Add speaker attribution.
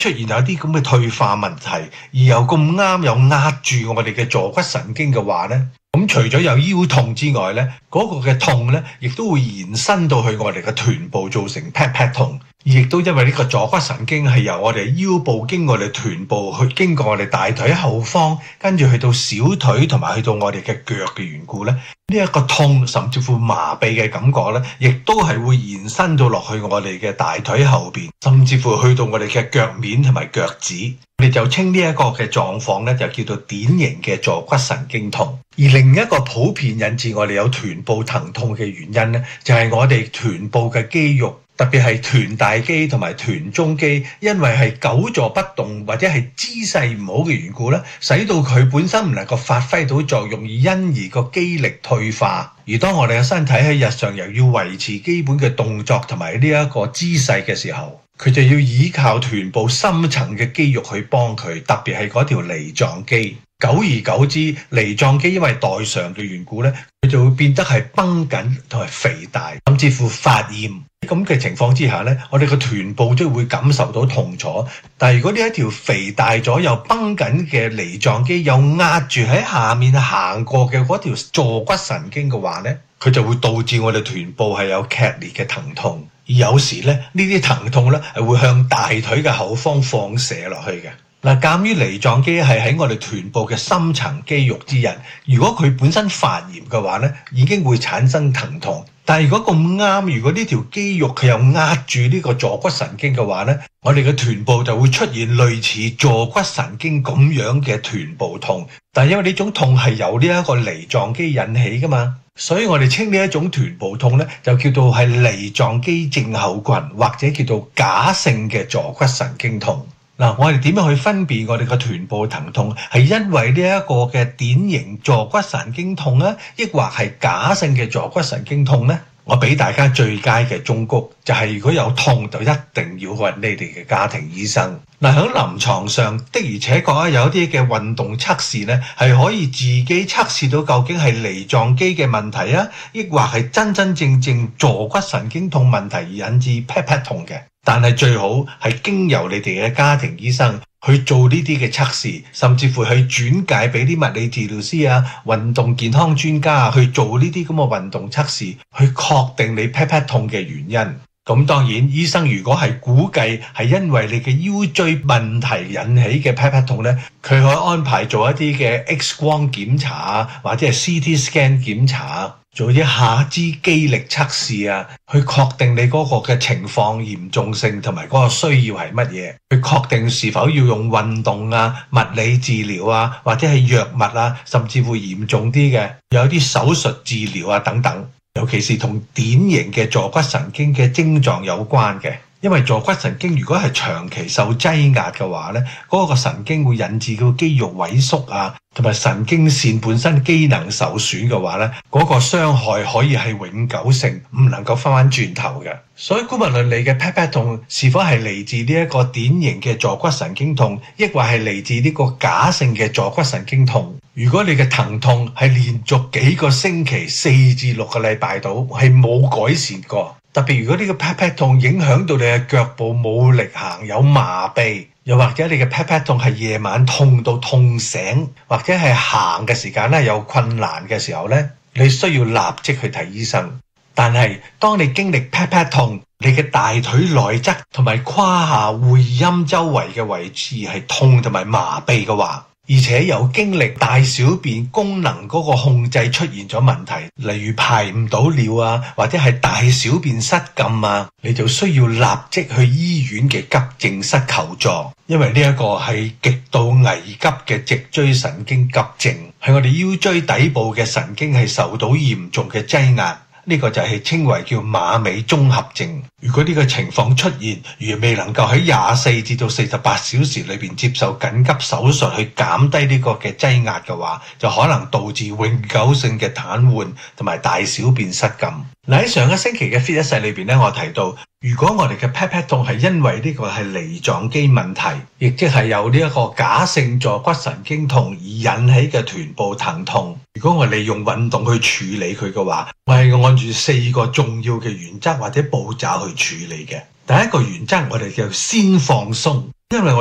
Speaker 1: 出現有啲咁嘅退化問題，而又咁啱又壓住我哋嘅坐骨神經嘅話呢，咁除咗有腰痛之外呢，嗰個嘅痛呢，亦都會延伸到去我哋嘅臀部，造成 pat 痛。亦都因為呢個坐骨神經係由我哋腰部經過我哋臀部去經過我哋大腿後方，跟住去到小腿同埋去到我哋嘅腳嘅緣故呢，呢一個痛甚至乎麻痹嘅感覺呢，亦都係會延伸到落去我哋嘅大腿後邊，甚至乎去到我哋嘅腳面同埋腳趾。我哋就稱呢一個嘅狀況呢，就叫做典型嘅坐骨神經痛。而另一個普遍引致我哋有臀部疼痛嘅原因呢，就係我哋臀部嘅肌肉，特別係臀大肌同埋臀中肌，因為係久坐不動或者係姿勢唔好嘅緣故咧，使到佢本身唔能夠發揮到作用，而因而個肌力退化。而當我哋嘅身體喺日常又要維持基本嘅動作同埋呢一個姿勢嘅時候，佢就要依靠臀部深層嘅肌肉去幫佢，特別係嗰條梨狀肌。久而久之，梨狀肌因為代償嘅緣故咧，佢就會變得係繃緊同埋肥大，甚至乎發炎。咁嘅情況之下呢，我哋個臀部都會感受到痛楚。但係如果呢一條肥大咗又繃緊嘅梨狀肌又壓住喺下面行過嘅嗰條坐骨神經嘅話呢，佢就會導致我哋臀部係有劇烈嘅疼痛。而有時呢，呢啲疼痛呢係會向大腿嘅後方放射落去嘅。嗱，鑑於梨狀肌係喺我哋臀部嘅深層肌肉之一，如果佢本身發炎嘅話呢，已經會產生疼痛。但係如果咁啱，如果呢條肌肉佢又壓住呢個坐骨神經嘅話呢，我哋嘅臀部就會出現類似坐骨神經咁樣嘅臀部痛。但係因為呢種痛係由呢一個梨狀肌引起噶嘛，所以我哋稱呢一種臀部痛呢，就叫做係梨狀肌症候群，或者叫做假性嘅坐骨神經痛。嗱，我哋點樣去分辨我哋個臀部疼痛係因為呢一個嘅典型坐骨神經痛呢，抑或係假性嘅坐骨神經痛呢？我俾大家最佳嘅忠告就係，如果有痛就一定要揾你哋嘅家庭醫生。嗱，喺臨床上的而且確有啲嘅運動測試呢，係可以自己測試到究竟係梨狀肌嘅問題啊，抑或係真真正正坐骨神經痛問題而引致 pat 痛嘅。但係最好係經由你哋嘅家庭醫生去做呢啲嘅測試，甚至乎去轉介俾啲物理治療師啊、運動健康專家啊去做呢啲咁嘅運動測試，去確定你 pat 痛嘅原因。咁當然，醫生如果係估計係因為你嘅腰椎問題引起嘅 pat 痛呢，佢可以安排做一啲嘅 X 光檢查啊，或者係 CT scan 檢查啊，做啲下肢肌力測試啊，去確定你嗰個嘅情況嚴重性同埋嗰個需要係乜嘢，去確定是否要用運動啊、物理治療啊，或者係藥物啊，甚至會嚴重啲嘅有啲手術治療啊等等。尤其是同典型嘅坐骨神經嘅症狀有關嘅，因為坐骨神經如果係長期受擠壓嘅話呢，嗰個神經會引致到肌肉萎縮啊，同埋神經線本身機能受損嘅話呢，嗰個傷害可以係永久性，唔能夠翻轉頭嘅。所以，無論你嘅 pat 痛是否係嚟自呢一個典型嘅坐骨神經痛，抑或係嚟自呢個假性嘅坐骨神經痛，如果你嘅疼痛係連續幾個星期4至6個禮拜度係冇改善過，特別如果呢個 pat 痛影響到你嘅腳部冇力行，有麻痹，又或者你嘅 pat 痛係夜晚痛到痛醒，或者係行嘅時間咧有困難嘅時候咧，你需要立即去睇醫生。但係當你經歷 pat 痛，你嘅大腿內側同埋胯下會陰周圍嘅位置係痛同埋麻痹嘅話，而且有經歷大小便功能嗰個控制出現咗問題，例如排唔到尿啊，或者係大小便失禁啊，你就需要立即去醫院嘅急症室求助，因為呢一個係極度危急嘅脊椎神經急症，係我哋腰椎底部嘅神經係受到嚴重嘅擠壓。呢個就係稱為叫馬尾綜合症。如果呢個情況出現，而未能夠喺24至到48小時裏邊接受緊急手術去減低呢個嘅擠壓嘅話，就可能導致永久性嘅癱瘓同埋大小便失禁。喺上個星期嘅 Fit 一世裏邊咧，我提到如果我哋嘅 pat 痛係因為呢個係梨狀肌問題，亦即係有呢一個假性坐骨神經痛而引起嘅臀部疼痛，如果我哋用運動去處理佢嘅話，我係按住4個重要嘅原則或者步驟去處理嘅。第一個原則我哋叫先放鬆， 因為